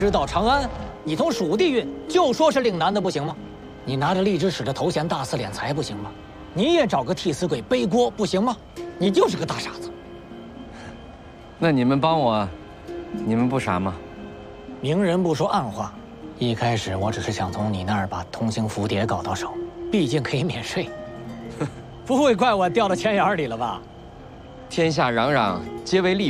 直到长安，你从蜀地运，就说是岭南的不行吗？你拿着荔枝使的头衔大肆敛财不行吗？你也找个替死鬼背锅不行吗？你就是个大傻子。 那你们帮我，你们不傻吗？ 明人不说暗话，一开始我只是想从你那儿把通行符牒搞到手，毕竟可以免税。不会怪我掉到钱眼里了吧？ 天下攘攘，皆为利。